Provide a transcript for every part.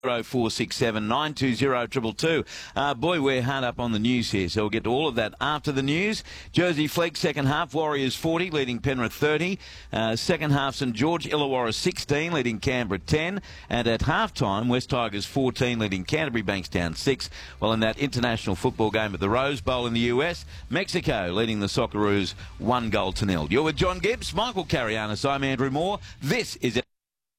0467 920 222. Boy, we're hard up on the news here, so we'll get to all of that after the news. Jersey Flegg, second half, Warriors 40, leading Penrith 30. Second half, St George, Illawarra 16, leading Canberra 10. And at half-time, West Tigers 14, leading Canterbury Bankstown 6. Well, in that international football game at the Rose Bowl in the US, Mexico leading the Socceroos 1-0. You're with John Gibbs, Michael Carianis, I'm Andrew Moore. This is it.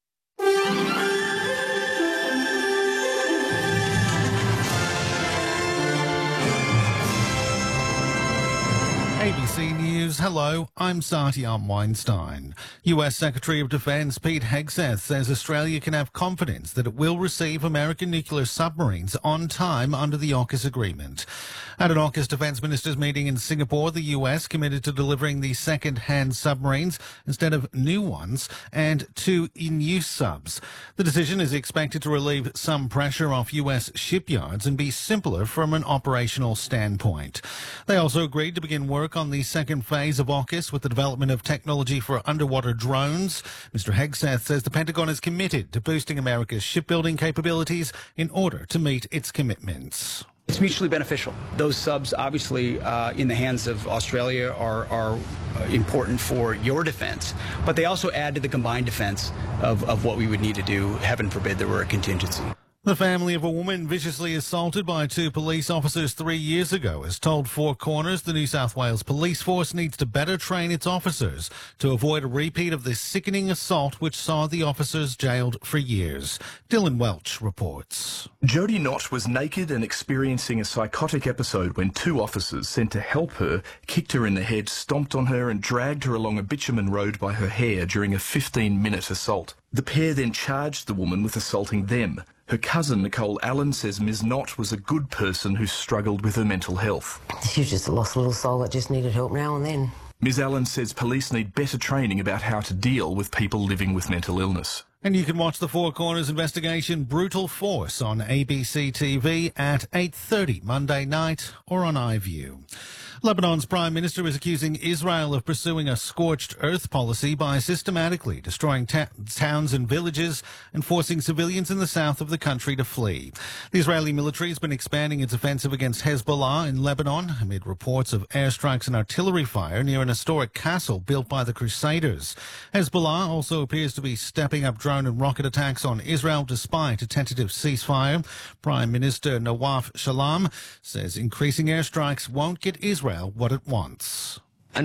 ABC News, hello, I'm Satyam Weinstein. US Secretary of Defense Pete Hegseth says Australia can have confidence that it will receive American nuclear submarines on time under the AUKUS agreement. At an AUKUS defense ministers meeting in Singapore, the US committed to delivering the second-hand submarines instead of new ones and 2 in-use subs. The decision is expected to relieve some pressure off US shipyards and be simpler from an operational standpoint. They also agreed to begin work on the second phase of AUKUS with the development of technology for underwater drones. Mr. Hegseth says the Pentagon is committed to boosting America's shipbuilding capabilities in order to meet its commitments. It's mutually beneficial. Those subs, obviously, in the hands of Australia are important for your defense, but they also add to the combined defense of what we would need to do, heaven forbid there were a contingency. The family of a woman viciously assaulted by 2 police officers 3 years ago has told Four Corners the New South Wales Police Force needs to better train its officers to avoid a repeat of this sickening assault which saw the officers jailed for years. Dylan Welch reports. Jody Knott was naked and experiencing a psychotic episode when 2 officers sent to help her kicked her in the head, stomped on her and dragged her along a bitumen road by her hair during a 15-minute assault. The pair then charged the woman with assaulting them. Her cousin, Nicole Allen, says Ms Knott was a good person who struggled with her mental health. She just lost a little soul that just needed help now and then. Ms Allen says police need better training about how to deal with people living with mental illness. And you can watch the Four Corners investigation Brutal Force on ABC TV at 8:30 Monday night or on iView. Lebanon's Prime Minister is accusing Israel of pursuing a scorched earth policy by systematically destroying towns and villages and forcing civilians in the south of the country to flee. The Israeli military has been expanding its offensive against Hezbollah in Lebanon amid reports of airstrikes and artillery fire near an historic castle built by the Crusaders. Hezbollah also appears to be stepping up drone and rocket attacks on Israel despite a tentative ceasefire. Prime Minister Nawaf Shalom says increasing airstrikes won't get Israel what it wants.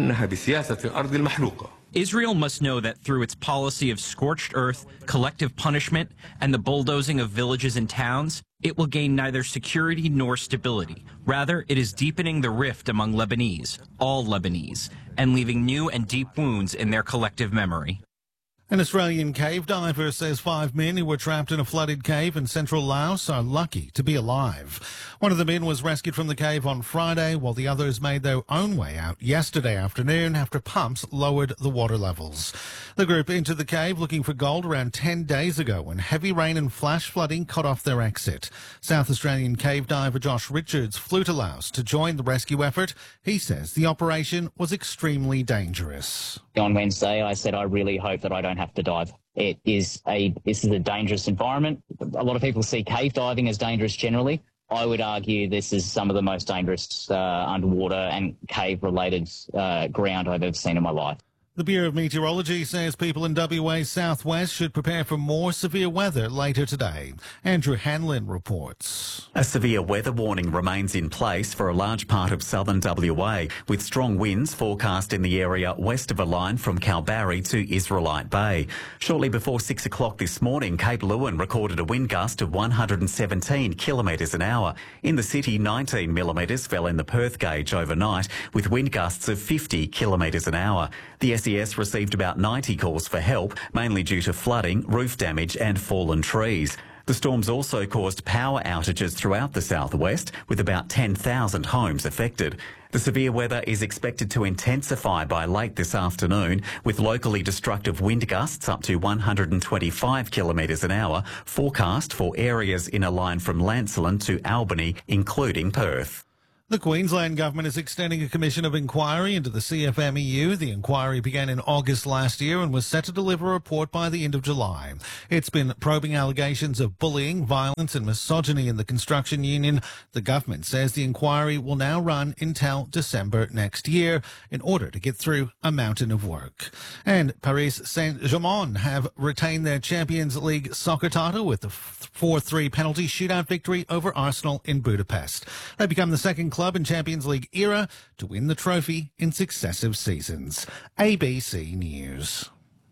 Israel must know that through its policy of scorched earth, collective punishment, and the bulldozing of villages and towns, it will gain neither security nor stability. Rather, it is deepening the rift among Lebanese, all Lebanese, and leaving new and deep wounds in their collective memory. An Australian cave diver says 5 men who were trapped in a flooded cave in central Laos are lucky to be alive. One of the men was rescued from the cave on Friday, while the others made their own way out yesterday afternoon after pumps lowered the water levels. The group entered the cave looking for gold around 10 days ago when heavy rain and flash flooding cut off their exit. South Australian cave diver Josh Richards flew to Laos to join the rescue effort. He says the operation was extremely dangerous. On Wednesday, I said I really hope that I don't have to dive. This is a dangerous environment. A lot of people see cave diving as dangerous generally. I would argue this is some of the most dangerous underwater and cave-related ground I've ever seen in my life. The Bureau of Meteorology says people in WA's southwest should prepare for more severe weather later today. Andrew Hanlon reports. A severe weather warning remains in place for a large part of southern WA, with strong winds forecast in the area west of a line from Kalbarri to Israelite Bay. Shortly before 6 o'clock this morning, Cape Leeuwin recorded a wind gust of 117 kilometres an hour. In the city, 19 millimetres fell in the Perth gauge overnight, with wind gusts of 50 kilometres an hour. The SES received about 90 calls for help, mainly due to flooding, roof damage and fallen trees. The storms also caused power outages throughout the southwest, with about 10,000 homes affected. The severe weather is expected to intensify by late this afternoon, with locally destructive wind gusts up to 125 kilometres an hour forecast for areas in a line from Lancelin to Albany, including Perth. The Queensland Government is extending a commission of inquiry into the CFMEU. The inquiry began in August last year and was set to deliver a report by the end of July. It's been probing allegations of bullying, violence and misogyny in the construction union. The government says the inquiry will now run until December next year in order to get through a mountain of work. And Paris Saint-Germain have retained their Champions League soccer title with the 4-3 penalty shootout victory over Arsenal in Budapest. They become the second club in Champions League era to win the trophy in successive seasons. ABC News.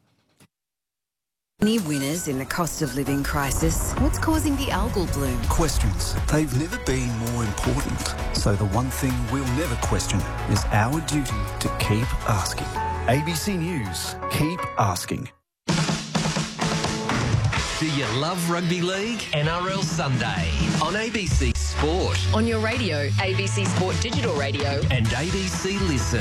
Any winners in the cost of living crisis? What's causing the algal bloom? Questions. They've never been more important. So the one thing we'll never question is our duty to keep asking. ABC News. Keep asking. Do you love rugby league? NRL Sunday on ABC Sport. On your radio, ABC Sport Digital Radio. And ABC Listen.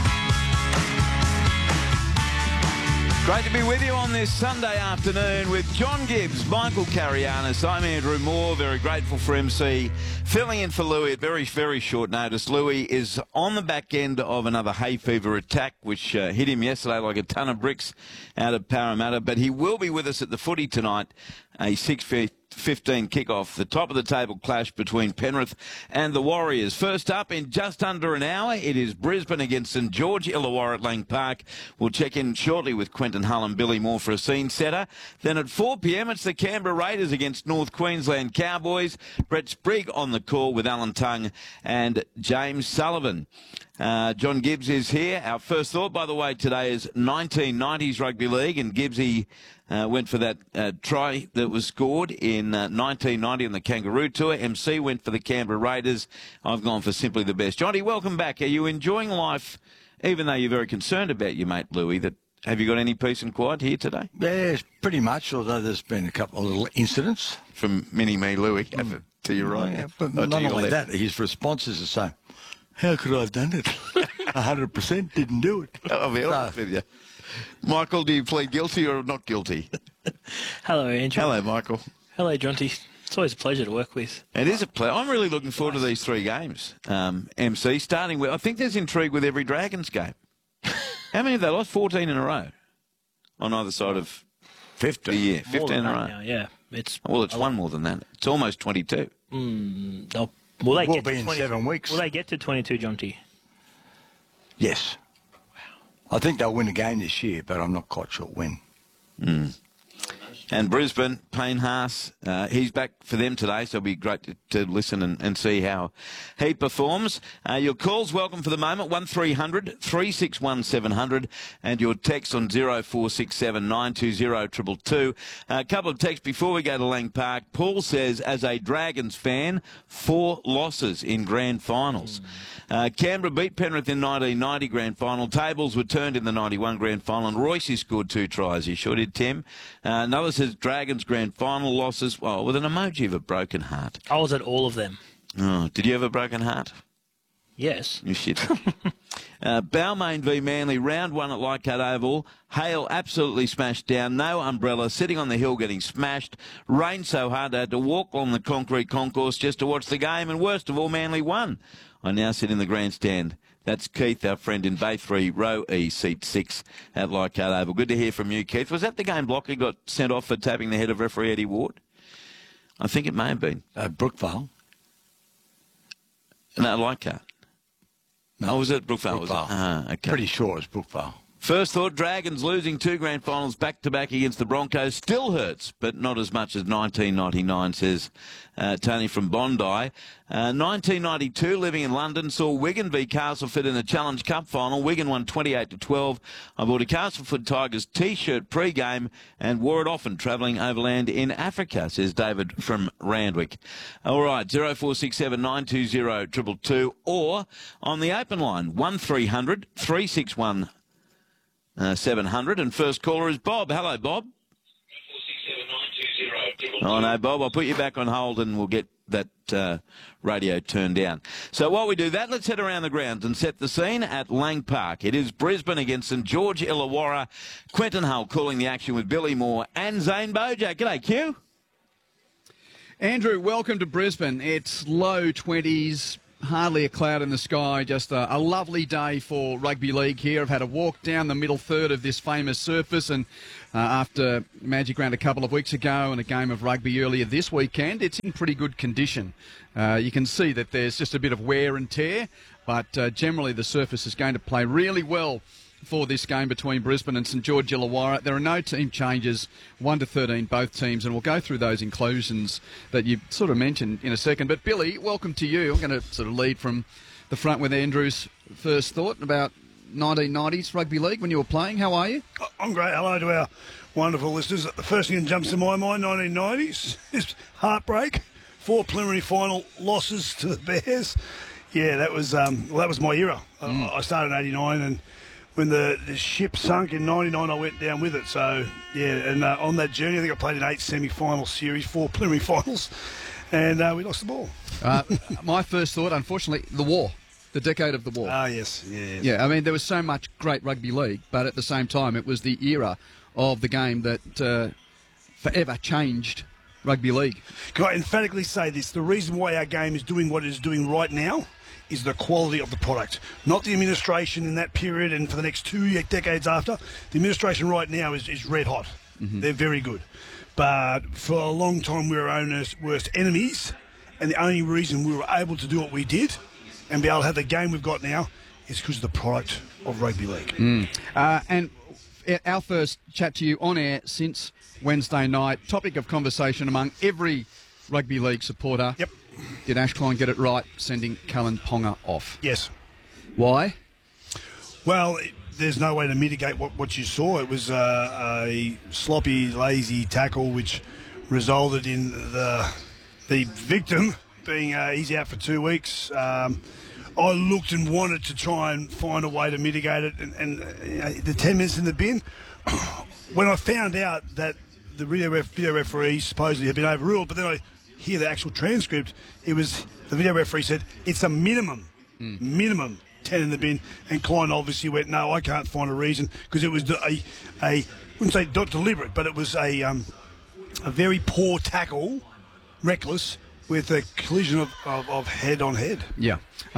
Great to be with you on this Sunday afternoon with John Gibbs, Michael Carianis. I'm Andrew Moore, very grateful for MC. Filling in for Louis at very, very short notice. Louis is on the back end of another hay fever attack, which hit him yesterday like a ton of bricks out of Parramatta. But he will be with us at the footy tonight, a 6:15 kickoff, the top of the table clash between Penrith and the Warriors. First up in just under an hour, it is Brisbane against St George Illawarra at Lang Park. We'll check in shortly with Quentin Hull and Billy Moore for a scene setter. Then at 4 p.m, it's the Canberra Raiders against North Queensland Cowboys. Brett Sprigg on the call with Alan Tongue and James Sullivan. John Gibbs is here. Our first thought, by the way, today is 1990s Rugby League, and Gibbsy went for that try that was scored in 1990 on the Kangaroo Tour. MC went for the Canberra Raiders. I've gone for simply the best. Johnny, welcome back. Are you enjoying life, even though you're very concerned about your mate Louis? Have you got any peace and quiet here today? Yes, pretty much, although there's been a couple of little incidents. From mini-me Louis, to your right? Yeah, but not only that, his response is the same. How could I have done it? 100% didn't do it. I'll be honest with you. Michael, do you plead guilty or not guilty? Hello, Andrew. Hello, Michael. Hello, Jonty. It's always a pleasure to work with. It is a pleasure. I'm really looking forward to these three games. MC, starting with, I think there's intrigue with every Dragons game. How many have they lost? 14 in a row on either side of 15. The year. 15 in a row. Now, yeah. It's one more than that. It's almost 22. Will they get to in 7 weeks. Will they get to 22, Jonty? Yes. Wow. I think they'll win a game this year, but I'm not quite sure when. And Brisbane, Payne Haas, he's back for them today, so it'll be great to listen and see how he performs. Your calls welcome for the moment, 1300 361 700, and your text on 0467 920 222. A couple of texts before we go to Lang Park. Paul says, as a Dragons fan, 4 losses in grand finals. Canberra beat Penrith in 1990 grand final. Tables were turned in the 91 grand final, and Royce scored 2 tries. He sure did, Tim. Another says Dragons grand final losses, well, with an emoji of a broken heart. I was at all of them. Oh, did you have a broken heart? Yes. You shit. Balmain v Manly, round 1 at Leichhardt Oval. Hale absolutely smashed down. No umbrella, sitting on the hill getting smashed. Rained so hard they had to walk on the concrete concourse just to watch the game. And worst of all, Manly won. I now sit in the grandstand. That's Keith, our friend in Bay 3, row E, seat 6 at Leichhardt Oval. Good to hear from you, Keith. Was that the game Blocker got sent off for tapping the head of referee Eddie Ward? I think it may have been. Brookvale. No, Leichhardt. No, was it Brookvale? Brookvale. Okay. Pretty sure it was Brookvale. First thought, Dragons losing 2 grand finals back-to-back against the Broncos still hurts, but not as much as 1999, says Tony from Bondi. 1992, living in London, saw Wigan v Castleford in the Challenge Cup final. Wigan won 28-12. I bought a Castleford Tigers T-shirt pre-game and wore it often travelling overland in Africa, says David from Randwick. All right, 0467 920 222, or on the open line, 1300 361 700, and first caller is Bob. Hello, Bob. Oh, no, Bob, I'll put you back on hold and we'll get that radio turned down. So while we do that, let's head around the grounds and set the scene at Lang Park. It is Brisbane against St George Illawarra. Quentin Hull calling the action with Billy Moore and Zane Bojack. G'day, Q. Andrew, welcome to Brisbane. It's low 20s, hardly a cloud in the sky, just a lovely day for rugby league here. I've had a walk down the middle third of this famous surface, and after Magic Round a couple of weeks ago and a game of rugby earlier this weekend, it's in pretty good condition. You can see that there's just a bit of wear and tear, but generally the surface is going to play really well for this game between Brisbane and St George Illawarra. There are no team changes, 1 to 13 both teams, and we'll go through those inclusions that you sort of mentioned in a second. But Billy, welcome to you. I'm going to sort of lead from the front with Andrew's first thought about 1990s rugby league when you were playing. How are you? I'm great. Hello to our wonderful listeners. The first thing that jumps to my mind, 1990s, is heartbreak. 4 preliminary final losses to the Bears. Yeah, that was my era. I started in 89, and when the ship sunk in 99, I went down with it. So, yeah, and on that journey, I think I played in 8 semi-final series, 4 preliminary finals, and we lost the ball. My first thought, unfortunately, the war, the decade of the war. Ah, yes. Yeah, I mean, there was so much great rugby league, but at the same time, it was the era of the game that forever changed rugby league. Can I emphatically say this? The reason why our game is doing what it is doing right now is the quality of the product, not the administration in that period and for the next 2 decades after. The administration right now is red hot. Mm-hmm. They're very good. But for a long time, we were our own worst enemies, and the only reason we were able to do what we did and be able to have the game we've got now is because of the product of rugby league. And our first chat to you on air since Wednesday night, topic of conversation among every rugby league supporter. Yep. Did Ashcline get it right sending Callan Ponga off? Yes. Why? Well, there's no way to mitigate what you saw. It was a sloppy, lazy tackle which resulted in the victim being he's out for 2 weeks. I looked and wanted to try and find a way to mitigate it, and the 10 minutes in the bin, when I found out that the video referee supposedly had been overruled, but then I hear the actual transcript, it was the video referee said it's a minimum 10 in the bin, and Klein obviously went, no, I can't find a reason, because it was I wouldn't say not deliberate, but it was a very poor tackle, reckless, with a collision of head on head. Yeah.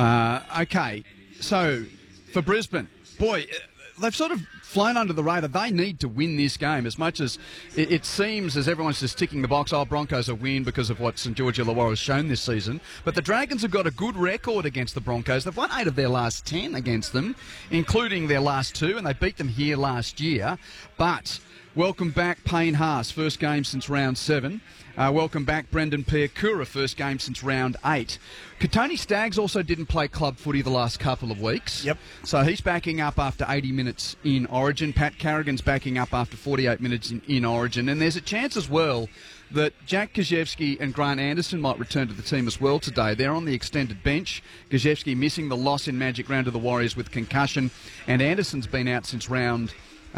Okay. So for Brisbane, boy, they've sort of flown under the radar. They need to win this game as much as it seems as everyone's just ticking the box. Oh, Broncos a win because of what St George Illawarra has shown this season. But the Dragons have got a good record against the Broncos. They've won 8 of their last 10 against them, including their last 2, and they beat them here last year. But welcome back Payne Haas, first game since round 7. Welcome back Brendan Piakura, first game since round 8. Tony Staggs also didn't play club footy the last couple of weeks. Yep. So he's backing up after 80 minutes in Origin. Pat Carrigan's backing up after 48 minutes in Origin. And there's a chance as well that Jack Gajewski and Grant Anderson might return to the team as well today. They're on the extended bench. Gajewski missing the loss in Magic Round to the Warriors with concussion. And Anderson's been out since round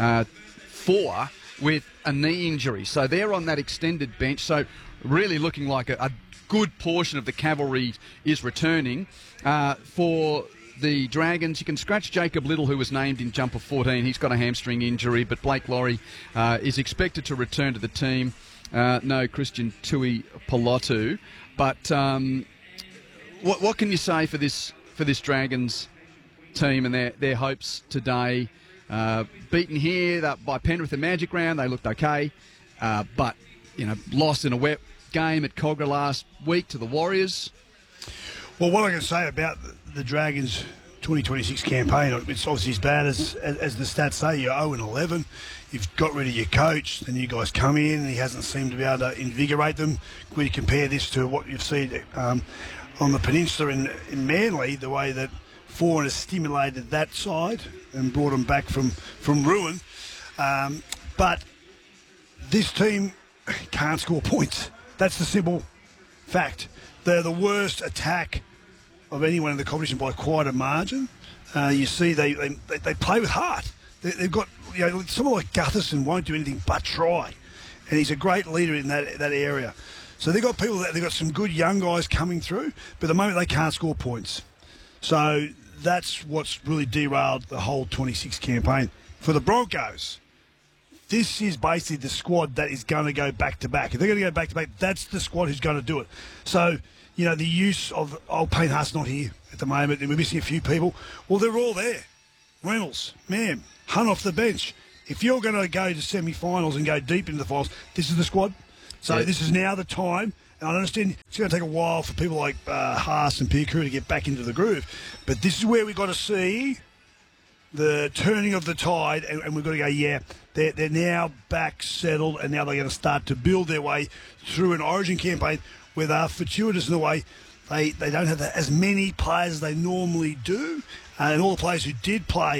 4 with a knee injury. So they're on that extended bench. So really looking like a good portion of the cavalry is returning. For the Dragons, you can scratch Jacob Little, who was named in jumper 14. He's got a hamstring injury, but Blake Laurie is expected to return to the team. No Christian Tui Pilotu. But what can you say for this Dragons team and their hopes today? Beaten here by Penrith and Magic Round, they looked okay, but lost in a wet game at Cogra last week to the Warriors. Well, what I can say about the Dragons' 2026 campaign, it's obviously as bad as the stats say. You're 0-11. You've got rid of your coach, then you guys come in, and he hasn't seemed to be able to invigorate them. When you compare this to what you've seen on the peninsula in Manly, the way that Foran has stimulated that side and brought them back from ruin. But this team can't score points. That's the simple fact. They're the worst attack of anyone in the competition by quite a margin. You see, they play with heart. They've got someone like Gutherson won't do anything but try, and he's a great leader in that area. So they've got they've got some good young guys coming through, but at the moment they can't score points. So that's what's really derailed the whole 26 campaign. For the Broncos, This is basically the squad that is going to go back-to-back. If they're going to go back-to-back, that's the squad who's going to do it. So, the use of Payne Haas not here at the moment, and we're missing a few people. Well, they're all there. Reynolds, Mam, Hunt off the bench. If you're going to go to semi-finals and go deep into the finals, this is the squad. So this is now the time. And I understand it's going to take a while for people like Haas and Piakura to get back into the groove. But this is where we've got to see the turning of the tide, and we've got to go, they're now back settled, and now they're going to start to build their way through an Origin campaign where they're fortuitous in the way they don't have as many players as they normally do, and all the players who did play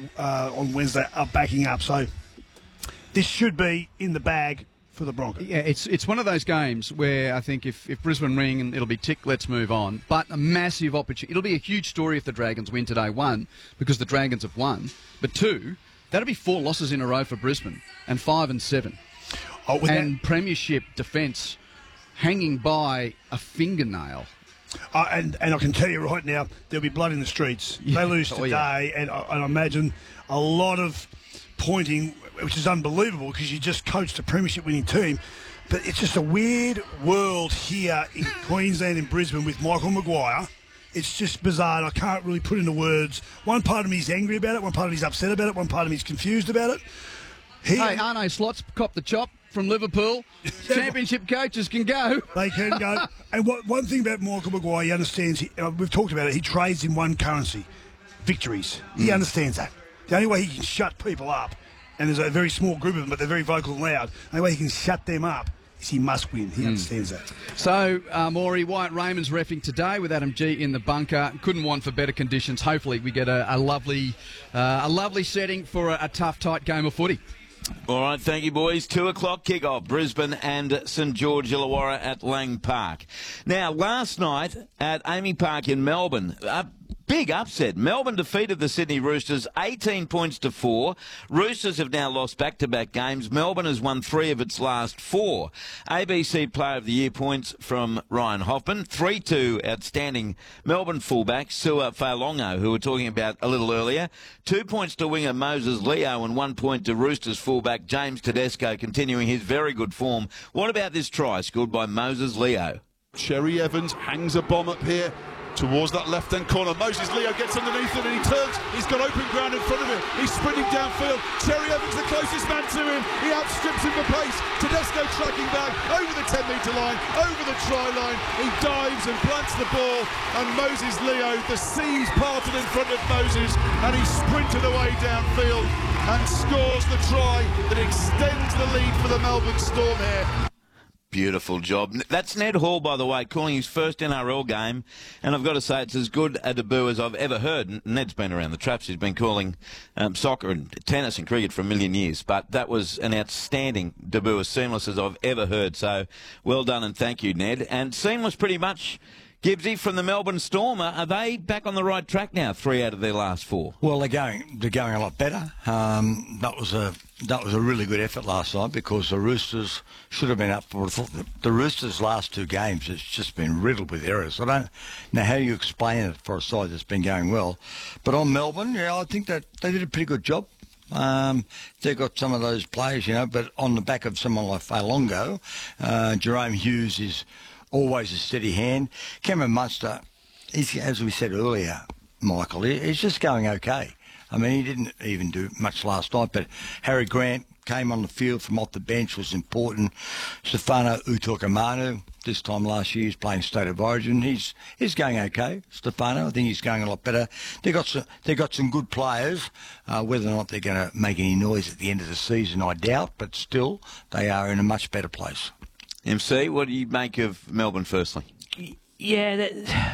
on Wednesday are backing up. So this should be in the bag for the Broncos. Yeah, it's one of those games where I think if Brisbane ring, and it'll be tick, let's move on. But a massive opportunity. It'll be a huge story if the Dragons win today. One, because the Dragons have won. But two, that'll be 4 losses in a row for Brisbane, and 5 and 7. And premiership defence hanging by a fingernail. And I can tell you right now, there'll be blood in the streets. They lose today, and I imagine a lot of pointing, which is unbelievable because you just coached a premiership winning team. But it's just a weird world here in Queensland and Brisbane with Michael Maguire. It's just bizarre, and I can't really put into words. One part of me is angry about it, one part of me is upset about it, one part of me is confused about it. Arno Slots copped the chop from Liverpool. Championship coaches can go. They can go. And one thing about Michael Maguire, he understands, we've talked about it, he trades in one currency, victories. He understands that. The only way he can shut people up, and there's a very small group of them, but they're very vocal and loud, the only way he can shut them up is he must win. He understands that. So, Maury, Wyatt Raymond's reffing today with Adam G in the bunker. Couldn't want for better conditions. Hopefully we get a lovely setting for a tough, tight game of footy. All right, thank you, boys. 2 o'clock kickoff, Brisbane and St George Illawarra at Lang Park. Now, last night at Amy Park in Melbourne, big upset. Melbourne defeated the Sydney Roosters 18 points to 4. Roosters have now lost back-to-back games. Melbourne has won 3 of its last 4. ABC Player of the Year points from Ryan Hoffman. 3-2 outstanding Melbourne fullback Sua Failongo, who we were talking about a little earlier. 2 points to winger Moses Leo and 1 point to Roosters fullback James Tedesco, continuing his very good form. What about this try scored by Moses Leo? Cherry Evans hangs a bomb up here towards that left-hand corner. Moses Leo gets underneath it and he turns. He's got open ground in front of him. He's sprinting downfield. Cherry Evans, the closest man to him. He outstrips him for pace. Tedesco tracking back over the 10-metre line, over the try line. He dives and plants the ball, and Moses Leo, the seas parted in front of Moses, and he sprinted away downfield and scores the try that extends the lead for the Melbourne Storm here. Beautiful job. That's Ned Hall, by the way, calling his first NRL game, and I've got to say it's as good a debut as I've ever heard. Ned's been around the traps. He's been calling soccer and tennis and cricket for a million years, but that was an outstanding debut, as seamless as I've ever heard. So well done and thank you, Ned. And seamless pretty much, Gibbsy, from the Melbourne Storm. Are they back on the right track now, 3 out of their last 4? Well, they're going a lot better. That was a really good effort last night because the Roosters should have been up for it. The Roosters' last 2 games, it's just been riddled with errors. I don't know how you explain it for a side that's been going well. But on Melbourne, I think that they did a pretty good job. They've got some of those players, but on the back of someone like Failongo, Jerome Hughes is always a steady hand. Cameron Munster, as we said earlier, Michael, he's just going okay. I mean, he didn't even do much last night, but Harry Grant came on the field from off the bench, was important. Stefano Utoikamanu, this time last year, he's playing State of Origin. He's going okay, Stefano. I think he's going a lot better. They got some good players. Whether or not they're going to make any noise at the end of the season, I doubt, but still, they are in a much better place. MC, what do you make of Melbourne, firstly? Yeah,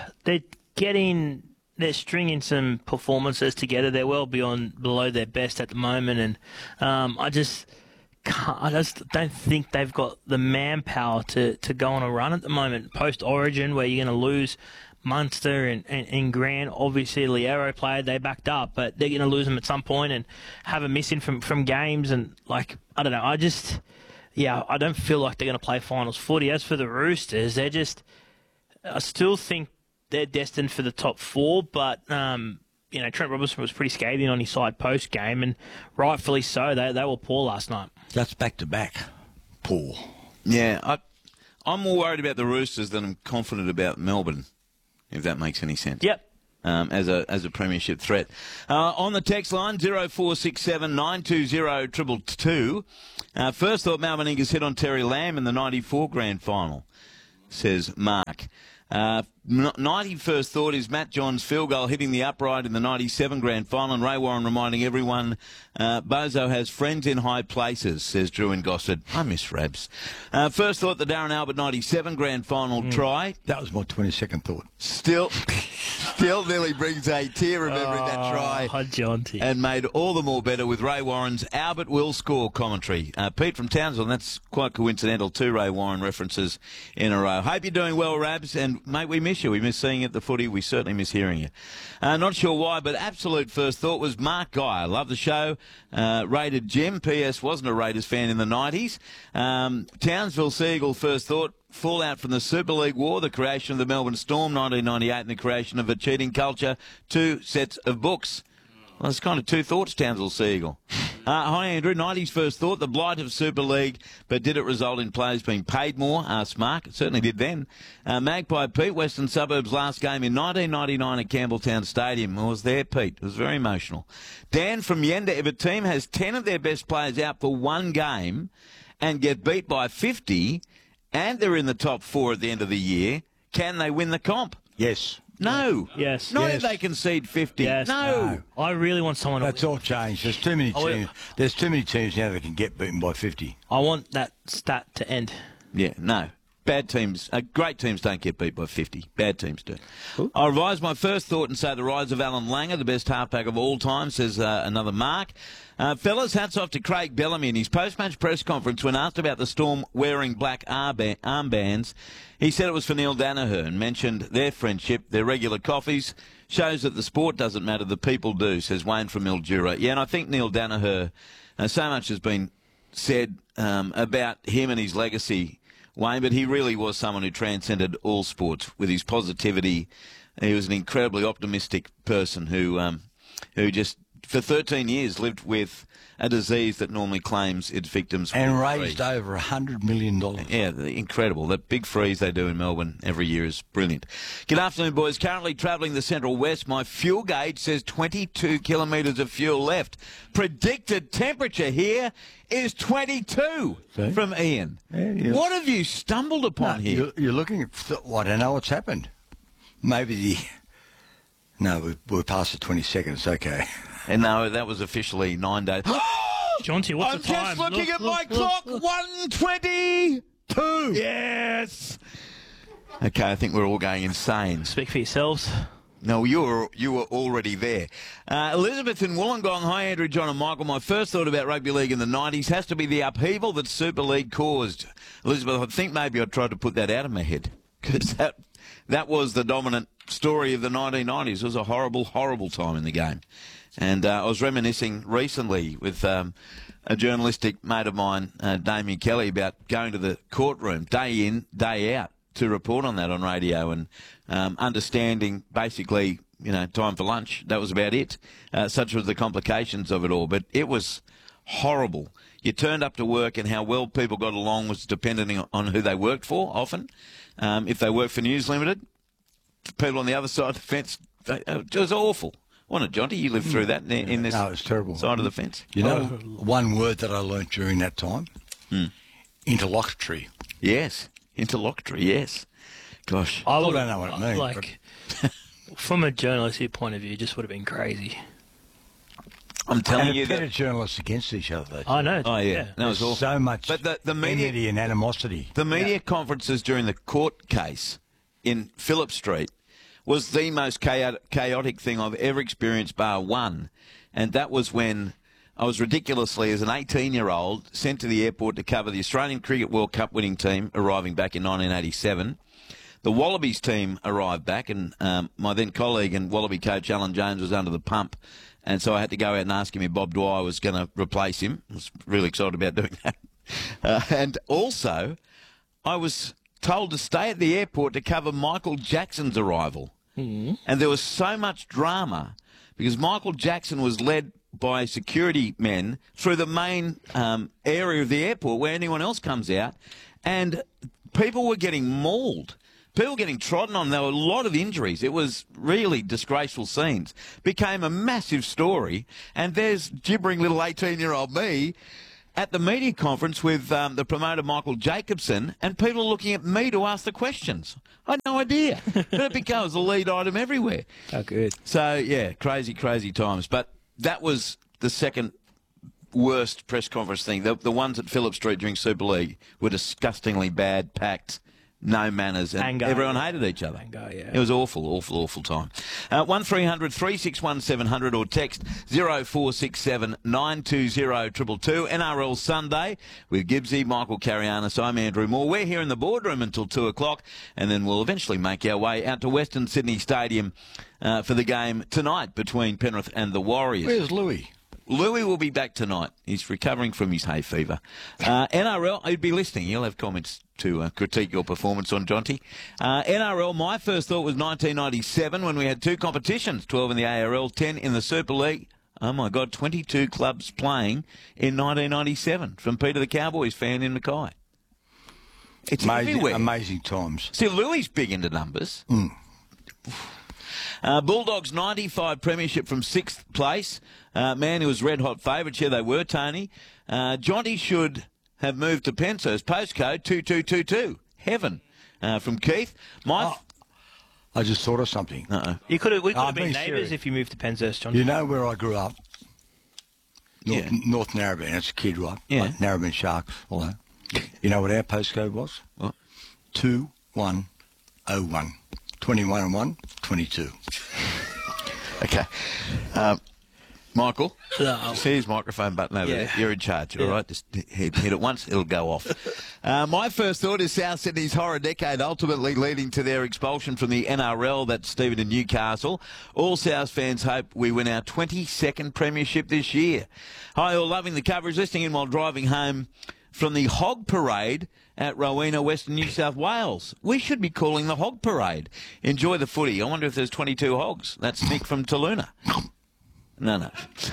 they're stringing some performances together. They're well below their best at the moment, and I just don't think they've got the manpower to go on a run at the moment. Post-Origin, where you're going to lose Munster and Grant, obviously Liero played, they backed up, but they're going to lose them at some point and have a missing from games, and I don't know, I don't feel like they're going to play finals footy. As for the Roosters, I still think they're destined for the top 4, but, Trent Robinson was pretty scathing on his side post game, and rightfully so. They were poor last night. That's back to back. Poor. Yeah, I'm more worried about the Roosters than I'm confident about Melbourne, if that makes any sense. Yep. As a premiership threat. On the text line, 0467 920 222. First thought Melbourne Eagles hit on Terry Lamb in the 94 grand final, says Mark. 91st thought is Matt Johns' field goal hitting the upright in the 97 grand final, and Ray Warren reminding everyone Bozo has friends in high places, says Drew in Gosford. I miss Rabs. First thought the Darren Albert 97 grand final try. That was my 22nd thought. Still nearly brings a tear remembering that try. Jonty. And made all the more better with Ray Warren's Albert will score commentary. Pete from Townsville, and that's quite coincidental, 2 Ray Warren references in a row. Hope you're doing well, Rabs, and mate, we miss you. We miss seeing you at the footy. We certainly miss hearing you. Not sure why, but absolute first thought was Mark Guy. I love the show. Rated Jim. P.S. wasn't a Raiders fan in the 90s. Townsville Seagull first thought. Fallout from the Super League War, the creation of the Melbourne Storm 1998 and the creation of a cheating culture, 2 sets of books. Well, it's kind of 2 thoughts, Townsville Seagull. Hi, Andrew. 90s first thought, the blight of Super League, but did it result in players being paid more? Asked Mark. It certainly did then. Magpie Pete, Western Suburbs last game in 1999 at Campbelltown Stadium. I was there, Pete. It was very emotional. Dan from Yenda, if a team has 10 of their best players out for one game and get beat by 50... and they're in the top 4 at the end of the year, can they win the comp? Yes. No. Yes. Not yes. if they concede 50. Yes. No. I really want someone to That's all changed. There's too many teams. There's too many teams now that can get beaten by 50. I want that stat to end. Yeah, no. Bad teams, great teams don't get beat by 50. Bad teams do. I'll revise my first thought and say the rise of Alan Langer, the best halfback of all time, says another Mark. Fellas, hats off to Craig Bellamy in his post-match press conference when asked about the Storm wearing black armbands. He said it was for Neil Danaher and mentioned their friendship, their regular coffees. Shows that the sport doesn't matter, the people do, says Wayne from Mildura. Yeah, and I think Neil Danaher, so much has been said about him and his legacy, Wayne, but he really was someone who transcended all sports with his positivity. He was an incredibly optimistic person who just, for 13 years, lived with a disease that normally claims its victims. And raised over $100 million. Yeah, incredible. That big freeze they do in Melbourne every year is brilliant. Good afternoon, boys. Currently travelling the Central West. My fuel gauge says 22 kilometres of fuel left. Predicted temperature here is 22 from Ian. Yeah, what have you stumbled upon here? You're looking at, I don't know what's happened. Maybe we're past the 22nd. It's okay. And no, that was officially 9 days. Jonty, what's the time? I'm just looking at my clock. 1:22. Yes. Okay, I think we're all going insane. Speak for yourselves. No, you were already there. Elizabeth in Wollongong. Hi, Andrew, John and Michael. My first thought about rugby league in the 90s has to be the upheaval that Super League caused. Elizabeth, I think maybe I tried to put that out of my head because that was the dominant story of the 1990s. It was a horrible, horrible time in the game. And I was reminiscing recently with a journalistic mate of mine, Damien Kelly, about going to the courtroom day in, day out to report on that on radio and understanding basically, time for lunch. That was about it. Such was the complications of it all. But it was horrible. You turned up to work and how well people got along was dependent on who they worked for, often. If they worked for News Limited, people on the other side of the fence, it was awful. Wasn't it, Jonty? You lived through that in this no, it's terrible. Side of the fence. You know, one word that I learnt during that time? Interlocutory. Yes, interlocutory, yes. Gosh. I don't know what it means. Like, from a journalistic point of view, it just would have been crazy. I'm telling you that journalists against each other. I know. Oh yeah, that was awful. So much. But the media enmity and animosity. The media conferences during the court case in Phillip Street was the most chaotic thing I've ever experienced, bar one, and that was when I was ridiculously, as an 18-year-old, sent to the airport to cover the Australian Cricket World Cup winning team arriving back in 1987. The Wallabies team arrived back, and my then colleague and Wallaby coach Alan Jones was under the pump. And so I had to go out and ask him if Bob Dwyer was going to replace him. I was really excited about doing that. And also, I was told to stay at the airport to cover Michael Jackson's arrival. Mm-hmm. And there was so much drama because Michael Jackson was led by security men through the main area of the airport where anyone else comes out, and people were getting mauled. People getting trodden on. There were a lot of injuries. It was really disgraceful scenes. Became a massive story. And there's gibbering little 18-year-old me at the media conference with the promoter Michael Jacobson, and people are looking at me to ask the questions. I had no idea. But it becomes the lead item everywhere. Oh, good. So, yeah, crazy, crazy times. But that was the second worst press conference thing. The ones at Phillip Street during Super League were disgustingly bad, packed, no manners, and Anger. everyone hated each other. Anger, yeah. It was awful, awful, awful time. 1300 361 700 or text 0467 920 222. NRL Sunday with Gibbsy, Michael Carianis. I'm Andrew Moore. We're here in the boardroom until 2 o'clock, and then we'll eventually make our way out to Western Sydney Stadium for the game tonight between Penrith and the Warriors. Where's Louis? Louis will be back tonight. He's recovering from his hay fever. NRL, he'd be listening. He'll have comments to critique your performance on Jonty. NRL, my first thought was 1997 when we had 2 competitions, 12 in the ARL, 10 in the Super League. Oh, my God, 22 clubs playing in 1997 from Peter the Cowboys fan in Mackay. It's everywhere. Amazing times. See, Louis big into numbers. Bulldogs 95 premiership from 6th place. Man, who was red-hot favourites. Yeah, they were, Tony. Jonty should have moved to Penshurst. Postcode 2222. Heaven. From Keith. I just thought of something. We could have been neighbours if you moved to Penshurst, Jonty. You know where I grew up? North Narrabeen. It's a kid, right? Yeah. Like Narrabeen Sharks, all that. You know what our postcode was? What? 2101. 21 and 1, 22. Okay. Michael, see his microphone button over there. You're in charge, all right? Just hit it once, it'll go off. My first thought is South Sydney's horror decade ultimately leading to their expulsion from the NRL. That's Stephen and Newcastle. All South fans hope we win our 22nd premiership this year. Hi, all, loving the coverage, listening in while driving home from the Hog Parade at Rowena, Western New South Wales. We should be calling the Hog Parade. Enjoy the footy. I wonder if there's 22 hogs. That's Nick from Taluna. No.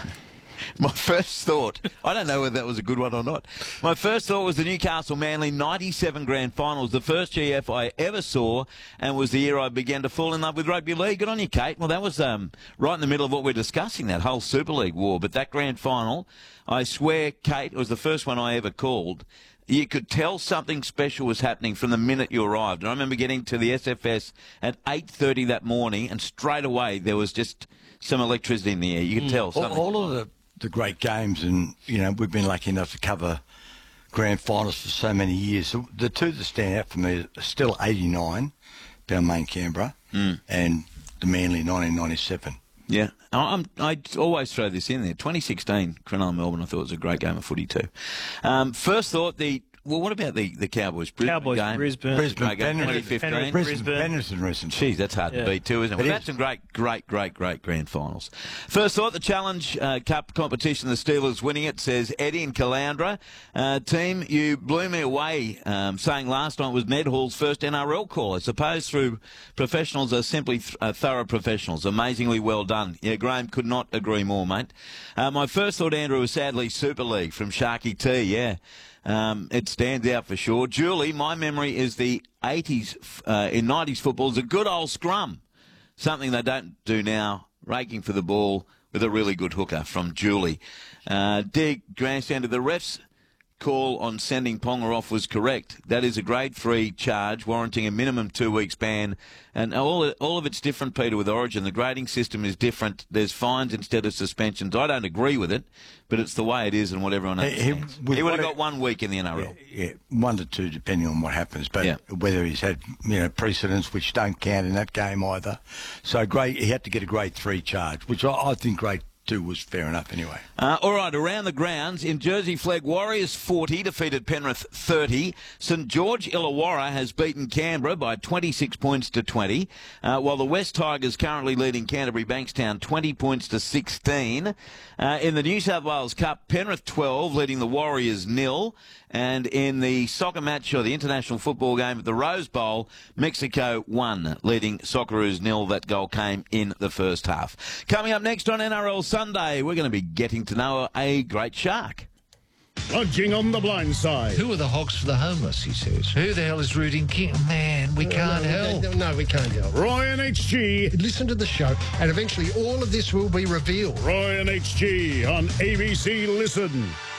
My first thought, I don't know whether that was a good one or not. My first thought was the Newcastle Manly 97 grand finals, the first GF I ever saw, and was the year I began to fall in love with rugby league. Good on you, Kate. Well, that was right in the middle of what we're discussing, that whole Super League war. But that grand final, I swear, Kate, it was the first one I ever called. You could tell something special was happening from the minute you arrived. And I remember getting to the SFS at 8:30 that morning, and straight away there was just some electricity in the air. You could tell something. All of the great games, and, you know, we've been lucky enough to cover grand finals for so many years. So the two that stand out for me are still 89, Balmain Canberra, and the Manly 1997. Yeah, I always throw this in there. 2016, Cronulla Melbourne, I thought was a great game of footy too. First thought, what about the Cowboys? Cowboys, game? Brisbane, Great game, 2015. Brisbane. Geez, that's hard to beat too, isn't it? We've had some great grand finals. First thought, the Challenge Cup competition, the Steelers winning it, says Eddie in Caloundra. Team, you blew me away, saying last night was Ned Hall's first NRL call. I suppose through professionals are simply thorough professionals. Amazingly well done. Yeah, Graham could not agree more, mate. My first thought, Andrew, was sadly Super League from Sharky T, yeah. It stands out for sure. Julie, my memory is the 80s, in 90s football, is a good old scrum. Something they don't do now, raking for the ball with a really good hooker from Julie. Dig, grandstand of the refs call on sending Ponga off was correct. That is a grade 3 charge warranting a minimum 2 weeks ban. And all of it's different, Peter, with Origin. The grading system is different. There's fines instead of suspensions. I don't agree with it, but it's the way it is and what everyone understands. He would have got 1 week in the NRL. Yeah, 1 to 2 depending on what happens. But whether he's had precedents which don't count in that game either. So he had to get a grade 3 charge, which I think grade 2 was fair enough anyway. All right, around the grounds, in Jersey Flegg, Warriors 40 defeated Penrith 30. St George Illawarra has beaten Canberra by 26 points to 20, while the West Tigers currently leading Canterbury Bankstown 20 points to 16. In the New South Wales Cup, Penrith 12 leading the Warriors 0. And in the soccer match or the international football game at the Rose Bowl, Mexico 1 leading Socceroos 0. That goal came in the first half. Coming up next on NRL Sunday, we're going to be getting to know a great shark. Lodging on the blind side. Who are the hogs for the homeless, he says. Who the hell is rooting King? Man, we can't help. No, we can't help. Roy and HG. Listen to the show, and eventually all of this will be revealed. Roy and HG on ABC Listen.